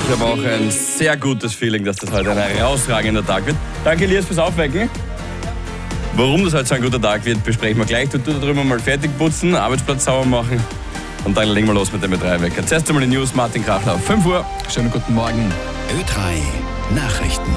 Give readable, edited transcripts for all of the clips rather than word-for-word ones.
Ich habe auch ein sehr gutes Feeling, dass das heute ein herausragender Tag wird. Danke, Elias, fürs Aufwecken. Warum das heute so ein guter Tag wird, besprechen wir gleich. Du da drüben mal fertig putzen, Arbeitsplatz sauber machen und dann legen wir los mit dem Ö3-Wecker. Zuerst einmal die News, Martin Krachler auf 5 Uhr. Schönen guten Morgen. Ö3 Nachrichten.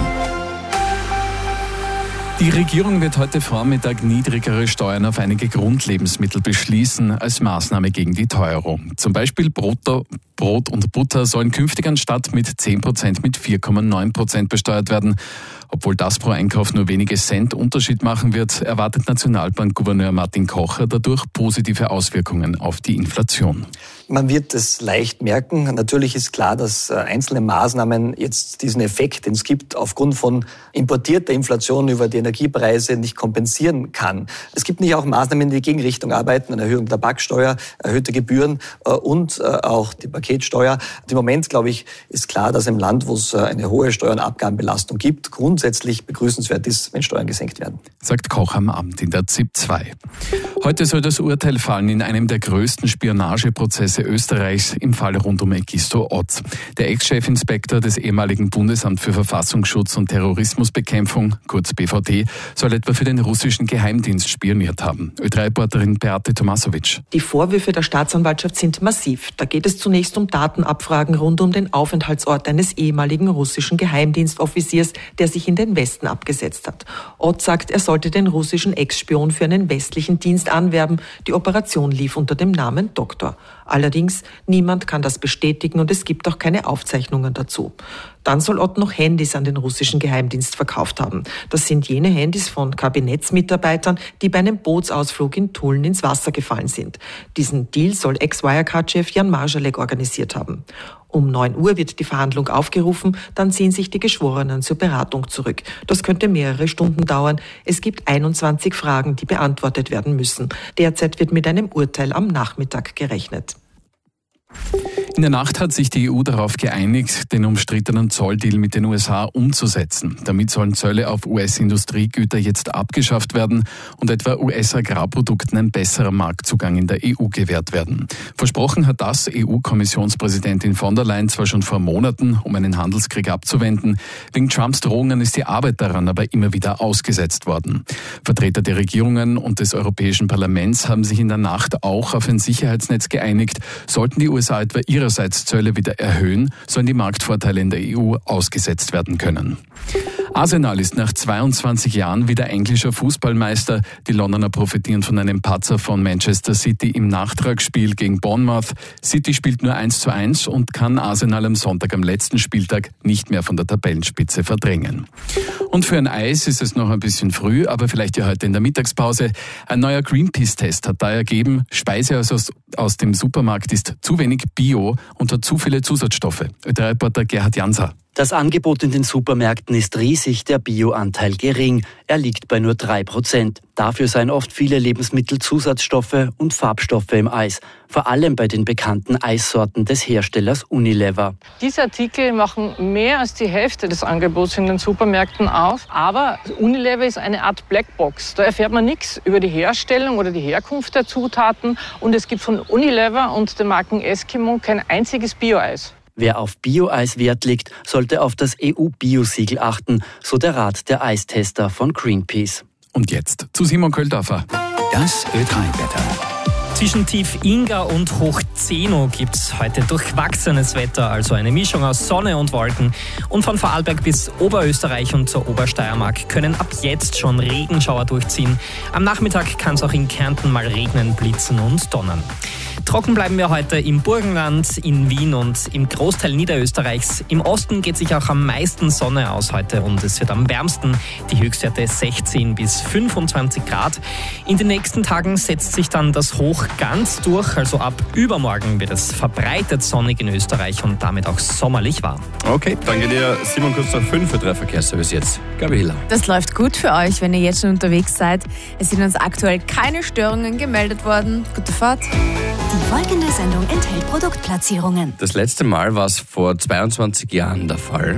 Die Regierung wird heute Vormittag niedrigere Steuern auf einige Grundlebensmittel beschließen als Maßnahme gegen die Teuerung. Zum Beispiel Brot und Butter sollen künftig anstatt mit 10% mit 4,9% besteuert werden. Obwohl das pro Einkauf nur wenige Cent Unterschied machen wird, erwartet Nationalbankgouverneur Martin Kocher dadurch positive Auswirkungen auf die Inflation. Man wird es leicht merken. Natürlich ist klar, dass einzelne Maßnahmen jetzt diesen Effekt, den es gibt, aufgrund von importierter Inflation über die Energiepreise nicht kompensieren kann. Es gibt nicht auch Maßnahmen, die in die Gegenrichtung arbeiten, eine Erhöhung der Tabaksteuer, erhöhte Gebühren und auch die Paketsteuer. Im Moment, glaube ich, ist klar, dass im Land, wo es eine hohe Steuer- und Abgabenbelastung gibt, grundsätzlich begrüßenswert ist, wenn Steuern gesenkt werden. Sagt Koch am Abend in der ZIP 2. Heute soll das Urteil fallen in einem der größten Spionageprozesse Österreichs im Fall rund um Egisto Ott. Der Ex-Chefinspektor des ehemaligen Bundesamt für Verfassungsschutz und Terrorismusbekämpfung, kurz BVD, soll etwa für den russischen Geheimdienst spioniert haben. Ö3-Reporterin Beate Tomasovic. Die Vorwürfe der Staatsanwaltschaft sind massiv. Da geht es zunächst um Datenabfragen rund um den Aufenthaltsort eines ehemaligen russischen Geheimdienstoffiziers, der sich in den Westen abgesetzt hat. Ott sagt, er sollte den russischen Ex-Spion für einen westlichen Dienst anwerben. Die Operation lief unter dem Namen Doktor. Allerdings, niemand kann das bestätigen und es gibt auch keine Aufzeichnungen dazu. Dann soll Ott noch Handys an den russischen Geheimdienst verkauft haben. Das sind jene Handys von Kabinettsmitarbeitern, die bei einem Bootsausflug in Tulln ins Wasser gefallen sind. Diesen Deal soll Ex-Wirecard-Chef Jan Marschalek organisiert haben. Um 9 Uhr wird die Verhandlung aufgerufen, dann ziehen sich die Geschworenen zur Beratung zurück. Das könnte mehrere Stunden dauern. Es gibt 21 Fragen, die beantwortet werden müssen. Derzeit wird mit einem Urteil am Nachmittag gerechnet. In der Nacht hat sich die EU darauf geeinigt, den umstrittenen Zolldeal mit den USA umzusetzen. Damit sollen Zölle auf US-Industriegüter jetzt abgeschafft werden und etwa US-Agrarprodukten ein besserer Marktzugang in der EU gewährt werden. Versprochen hat das EU-Kommissionspräsidentin von der Leyen zwar schon vor Monaten, um einen Handelskrieg abzuwenden. Wegen Trumps Drohungen ist die Arbeit daran aber immer wieder ausgesetzt worden. Vertreter der Regierungen und des Europäischen Parlaments haben sich in der Nacht auch auf ein Sicherheitsnetz geeinigt. Sollten die USA etwa ihrerseits Zölle wieder erhöhen, sollen die Marktvorteile in der EU ausgesetzt werden können. Arsenal ist nach 22 Jahren wieder englischer Fußballmeister. Die Londoner profitieren von einem Patzer von Manchester City im Nachtragsspiel gegen Bournemouth. City spielt nur 1:1 und kann Arsenal am Sonntag am letzten Spieltag nicht mehr von der Tabellenspitze verdrängen. Und für ein Eis ist es noch ein bisschen früh, aber vielleicht ja heute in der Mittagspause. Ein neuer Greenpeace-Test hat da ergeben, Speise aus dem Supermarkt ist zu wenig Bio und hat zu viele Zusatzstoffe. Der Reporter Gerhard Janser. Das Angebot in den Supermärkten ist riesig, der Bio-Anteil gering. Er liegt bei nur 3%. Dafür seien oft viele Lebensmittel Zusatzstoffe und Farbstoffe im Eis. Vor allem bei den bekannten Eissorten des Herstellers Unilever. Diese Artikel machen mehr als die Hälfte des Angebots in den Supermärkten auf. Aber Unilever ist eine Art Blackbox. Da erfährt man nichts über die Herstellung oder die Herkunft der Zutaten. Und es gibt von Unilever und den Marken Eskimo kein einziges Bio-Eis. Wer auf Bio-Eis Wert legt, sollte auf das EU-Bio-Siegel achten, so der Rat der Eistester von Greenpeace. Und jetzt zu Simon Köldorfer. Das Ö3-Wetter. Zwischen Tief Inga und Hoch Zeno gibt es heute durchwachsenes Wetter, also eine Mischung aus Sonne und Wolken. Und von Vorarlberg bis Oberösterreich und zur Obersteiermark können ab jetzt schon Regenschauer durchziehen. Am Nachmittag kann es auch in Kärnten mal regnen, blitzen und donnern. Trocken bleiben wir heute im Burgenland, in Wien und im Großteil Niederösterreichs. Im Osten geht sich auch am meisten Sonne aus heute und es wird am wärmsten. Die Höchstwerte 16 bis 25 Grad. In den nächsten Tagen setzt sich dann das Hoch ganz durch. Also ab übermorgen wird es verbreitet sonnig in Österreich und damit auch sommerlich warm. Okay, danke dir. Simon, kurz nach 5 für 3 Verkehrsservice jetzt. Gabriela. Das läuft gut für euch, wenn ihr jetzt schon unterwegs seid. Es sind uns aktuell keine Störungen gemeldet worden. Gute Fahrt. Die folgende Sendung enthält Produktplatzierungen. Das letzte Mal war es vor 22 Jahren der Fall.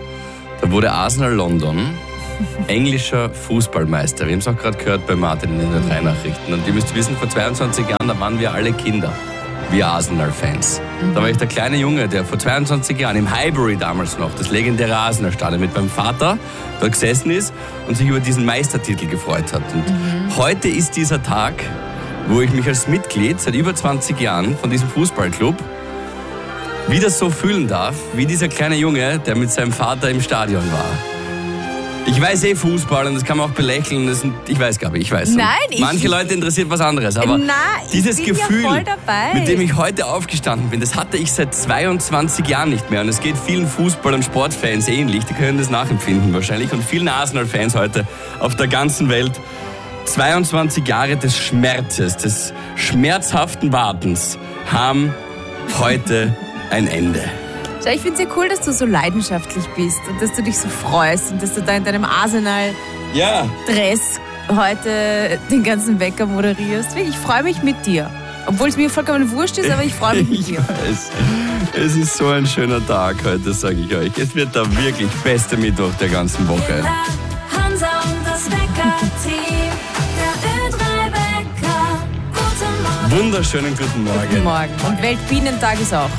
Da wurde Arsenal London englischer Fußballmeister. Wir haben es auch gerade gehört bei Martin in den 3 Nachrichten. Und ihr müsst wissen, vor 22 Jahren, da waren wir alle Kinder. wir Arsenal-Fans. Da war ich der kleine Junge, der vor 22 Jahren im Highbury damals noch, das legendäre Arsenal-Stadion, mit meinem Vater dort gesessen ist und sich über diesen Meistertitel gefreut hat. Und heute ist dieser Tag, wo ich mich als Mitglied seit über 20 Jahren von diesem Fußballclub wieder so fühlen darf, wie dieser kleine Junge, der mit seinem Vater im Stadion war. Ich weiß Fußball und das kann man auch belächeln. Ich weiß. Manche Leute interessiert was anderes, aber dieses Gefühl, mit dem ich heute aufgestanden bin, das hatte ich seit 22 Jahren nicht mehr. Und es geht vielen Fußball- und Sportfans ähnlich, die können das nachempfinden wahrscheinlich. Und vielen Arsenal-Fans heute auf der ganzen Welt. 22 Jahre des Schmerzes, des schmerzhaften Wartens haben heute ein Ende. Schau, ich finde es ja cool, dass du so leidenschaftlich bist und dass du dich so freust und dass du da in deinem Arsenal-Dress heute den ganzen Wecker moderierst. Ich freue mich mit dir. Obwohl es mir vollkommen wurscht ist, aber ich freue mich mit dir. Es ist so ein schöner Tag heute, sage ich euch. Es wird der wirklich beste Mittwoch der ganzen Woche. Hansa und das Wecker-Team, der Ö3-Wecker. Guten Morgen. Wunderschönen guten Morgen. Guten Morgen. Und Weltbienentag ist auch.